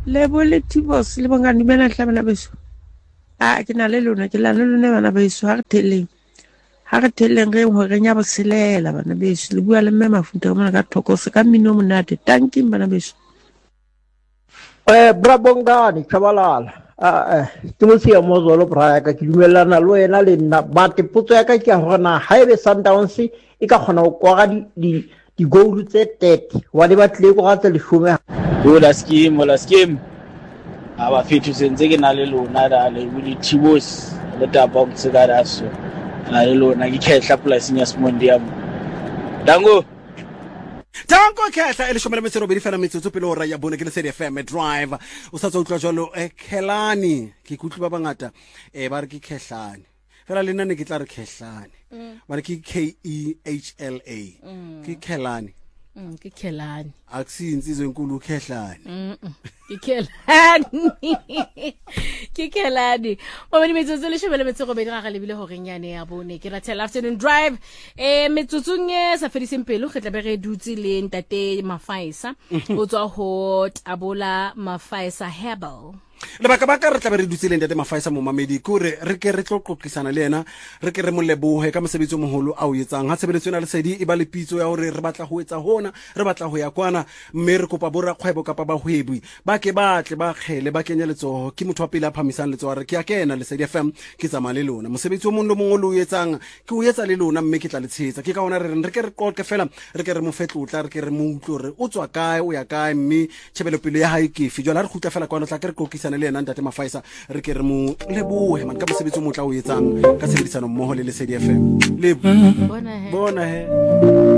le bole tibos le bongani bena hlamela beso ke na le lona ke la le lona bana beso ha re theleng re ho re nya boselela bana beso le bua le mme Mafuta mona ka thokose ka mmino monate tanking bana beso Brabongani Chabalala ke mo sia mo zolo bra ka ke dumelana le wena le nna ba te potso ya ka ke hona haebe Sundowns e ka khona go kwa di goal tse 30 wa di batle go gatse le shume Ola scheme aba fethu senze ke na le lona da le di tibos le taba go tsega da so na le lona ke khehla polasing ya Simondiam Dango khehla e le shomela metsero be di fela metsotso pele o ra ya bone ke le FM drive o sa tswa jalo Khelani ke kutlwa ba bangata ba re ke Khehlani fela le nna ne ke tla re Khehlani ba re ke KEHLA ke Khelani ke Khelani akusinsizwe enkulu Khehlani ke Khelani ke Khelani ba di metsotso le shebele metsego be di ga lebile ho renyane ya bone ke ratela afternoon drive metsotsong sa fediseng pelo ge tla be re dutse le ntate Mafaisa o tswa ho Tabola Mafaisa Herbal le baka re tla be re dutse le ntate Mafaisa mo mamedi kore re ke re tloqoqisana le yena re ke re molebohe ka mosebetsi moholo a o etsang ha tshebeletso ena le sedi e ba le pitso ya hore re batla ho etsa hona re batla ho ya kwana mme re kopa bora kgwebo kapa ba hwebi ba ke batle ba khele ba kenya letsoho ke motho wa pele a phamisang letsoho re ke ya kena le Sedi FM ke tsama le lona mosebetsi o mong le mong o lo etsang ke o etsa le lona mme ke tla le tshetsa ke ka ona re ke re qoqe fela re ke re mo fetlotla re ke re mo utlo re o tswa kae o ya kae mme tshebelo pele ya hae ke fi jwala re khutla fela kwana tla ke re kokisana le yena ntate Mafaisa re ke re mo lebohe man ka mosebetsi o motla o etsang ka tshebedisano mmoho le Sedi FM le bona he